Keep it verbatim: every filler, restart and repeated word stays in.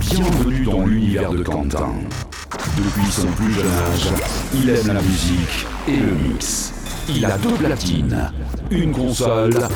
Bienvenue dans l'univers de Quentin. Depuis son plus jeune âge, il aime la musique et le mix. Il a deux platines, une console